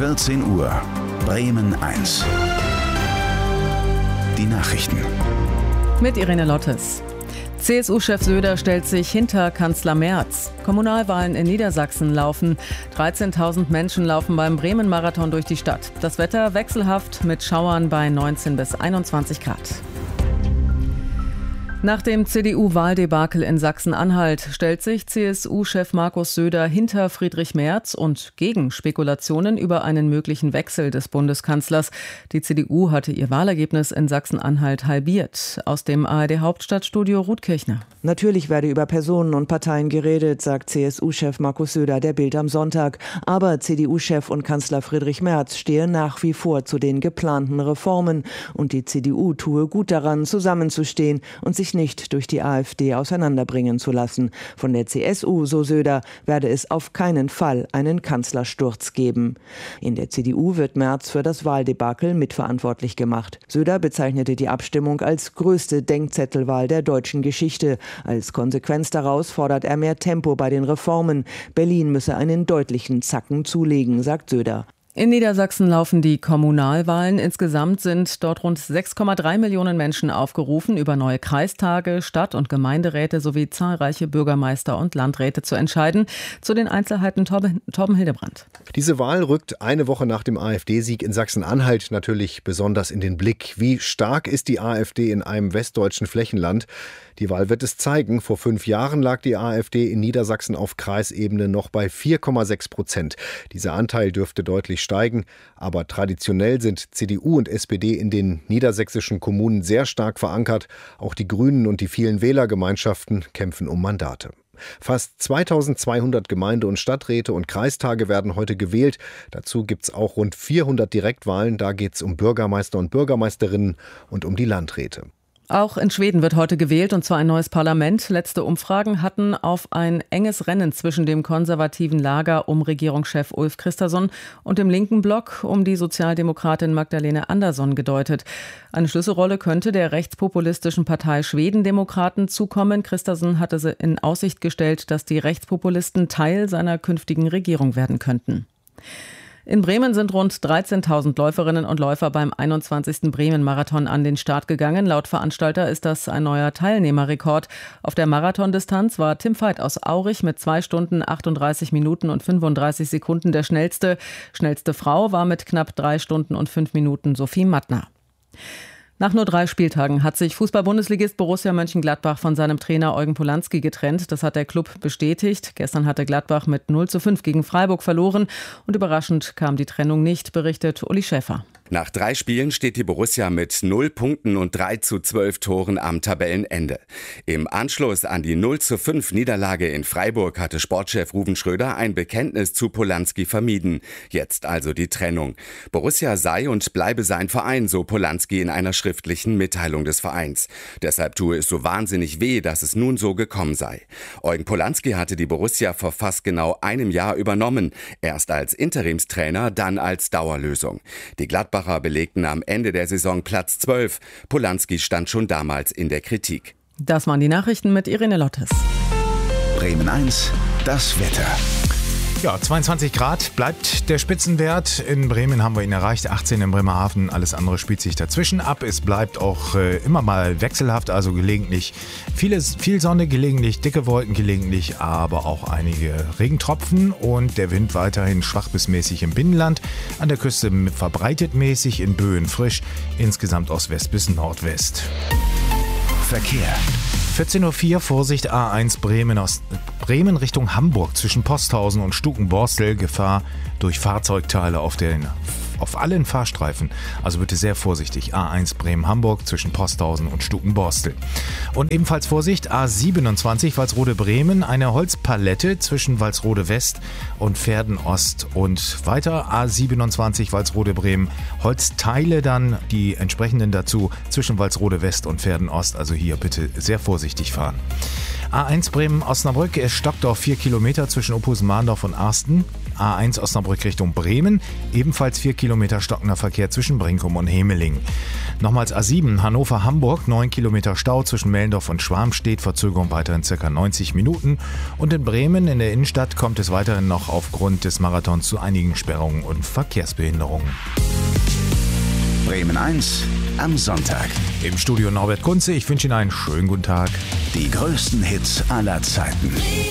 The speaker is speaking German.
14 Uhr, Bremen 1. Die Nachrichten. Mit Irene Lottes. CSU-Chef Söder stellt sich hinter Kanzler Merz. Kommunalwahlen in Niedersachsen laufen. 13.000 Menschen laufen beim Bremen-Marathon durch die Stadt. Das Wetter wechselhaft mit Schauern bei 19 bis 21 Grad. Nach dem CDU-Wahldebakel in Sachsen-Anhalt stellt sich CSU-Chef Markus Söder hinter Friedrich Merz und gegen Spekulationen über einen möglichen Wechsel des Bundeskanzlers. Die CDU hatte ihr Wahlergebnis in Sachsen-Anhalt halbiert. Aus dem ARD-Hauptstadtstudio Ruth Kirchner. Natürlich werde über Personen und Parteien geredet, sagt CSU-Chef Markus Söder der Bild am Sonntag. Aber CDU-Chef und Kanzler Friedrich Merz stehe nach wie vor zu den geplanten Reformen. Und die CDU tue gut daran, zusammenzustehen und sich nicht durch die AfD auseinanderbringen zu lassen. Von der CSU, so Söder, werde es auf keinen Fall einen Kanzlersturz geben. In der CDU wird Merz für das Wahldebakel mitverantwortlich gemacht. Söder bezeichnete die Abstimmung als größte Denkzettelwahl der deutschen Geschichte. Als Konsequenz daraus fordert er mehr Tempo bei den Reformen. Berlin müsse einen deutlichen Zacken zulegen, sagt Söder. In Niedersachsen laufen die Kommunalwahlen. Insgesamt sind dort rund 6,3 Millionen Menschen aufgerufen, über neue Kreistage, Stadt- und Gemeinderäte sowie zahlreiche Bürgermeister und Landräte zu entscheiden. Zu den Einzelheiten Torben Hildebrandt. Diese Wahl rückt eine Woche nach dem AfD-Sieg in Sachsen-Anhalt natürlich besonders in den Blick. Wie stark ist die AfD in einem westdeutschen Flächenland? Die Wahl wird es zeigen. Vor 5 Jahren lag die AfD in Niedersachsen auf Kreisebene noch bei 4,6%. Dieser Anteil dürfte deutlich steigen. Aber traditionell sind CDU und SPD in den niedersächsischen Kommunen sehr stark verankert. Auch die Grünen und die vielen Wählergemeinschaften kämpfen um Mandate. Fast 2200 Gemeinde- und Stadträte und Kreistage werden heute gewählt. Dazu gibt es auch rund 400 Direktwahlen. Da geht es um Bürgermeister und Bürgermeisterinnen und um die Landräte. Auch in Schweden wird heute gewählt, und zwar ein neues Parlament. Letzte Umfragen hatten auf ein enges Rennen zwischen dem konservativen Lager um Regierungschef Ulf Kristersson und dem linken Block um die Sozialdemokratin Magdalena Andersson gedeutet. Eine Schlüsselrolle könnte der rechtspopulistischen Partei Schwedendemokraten zukommen. Kristersson hatte in Aussicht gestellt, dass die Rechtspopulisten Teil seiner künftigen Regierung werden könnten. In Bremen sind rund 13.000 Läuferinnen und Läufer beim 21. Bremen-Marathon an den Start gegangen. Laut Veranstalter ist das ein neuer Teilnehmerrekord. Auf der Marathondistanz war Tim Veit aus Aurich mit 2 Stunden, 38 Minuten und 35 Sekunden der schnellste. Schnellste Frau war mit knapp 3 Stunden und 5 Minuten Sophie Mattner. Nach nur 3 Spieltagen hat sich Fußball-Bundesligist Borussia Mönchengladbach von seinem Trainer Eugen Polanski getrennt. Das hat der Club bestätigt. Gestern hatte Gladbach mit 0:5 gegen Freiburg verloren. Und überraschend kam die Trennung nicht, berichtet Uli Schäfer. Nach 3 Spielen steht die Borussia mit 0 Punkten und 3:12 Toren am Tabellenende. Im Anschluss an die 0:5 Niederlage in Freiburg hatte Sportchef Ruven Schröder ein Bekenntnis zu Polanski vermieden. Jetzt also die Trennung. Borussia sei und bleibe sein Verein, so Polanski in einer schriftlichen Mitteilung des Vereins. Deshalb tue es so wahnsinnig weh, dass es nun so gekommen sei. Eugen Polanski hatte die Borussia vor fast genau einem Jahr übernommen. Erst als Interimstrainer, dann als Dauerlösung. Die Gladbacher belegten am Ende der Saison Platz 12. Polanski stand schon damals in der Kritik. Das waren die Nachrichten mit Irene Lottes. Bremen 1, das Wetter. Ja, 22 Grad bleibt der Spitzenwert. In Bremen haben wir ihn erreicht, 18 in Bremerhaven. Alles andere spielt sich dazwischen ab. Es bleibt auch immer mal wechselhaft, also gelegentlich viel Sonne, gelegentlich dicke Wolken, gelegentlich aber auch einige Regentropfen. Und der Wind weiterhin schwach bis mäßig im Binnenland. An der Küste verbreitet mäßig, in Böen frisch, insgesamt aus West bis Nordwest. Verkehr. 14:04 Uhr, Vorsicht, A1 Bremen Richtung Hamburg zwischen Posthausen und Stukenborstel. Gefahr durch Fahrzeugteile auf allen Fahrstreifen. Also bitte sehr vorsichtig. A1 Bremen-Hamburg zwischen Posthausen und Stukenborstel. Und ebenfalls Vorsicht, A27 Walsrode-Bremen. Eine Holzpalette zwischen Walsrode West und Verden Ost. Und weiter A27 Walsrode-Bremen. Holzteile dann, die entsprechenden dazu, zwischen Walsrode West und Verden Ost. Also hier bitte sehr vorsichtig fahren. A1 Bremen-Osnabrück, es stockt auf 4 Kilometer zwischen Opus-Mahndorf und Arsten. A1 Osnabrück Richtung Bremen, ebenfalls 4 Kilometer stockender Verkehr zwischen Brinkum und Hemeling. Nochmals A7 Hannover-Hamburg, 9 Kilometer Stau zwischen Mellendorf und Schwarmstedt, Verzögerung weiterhin ca. 90 Minuten. Und in Bremen in der Innenstadt kommt es weiterhin noch aufgrund des Marathons zu einigen Sperrungen und Verkehrsbehinderungen. Bremen 1 am Sonntag. Im Studio Norbert Kunze, ich wünsche Ihnen einen schönen guten Tag. Die größten Hits aller Zeiten.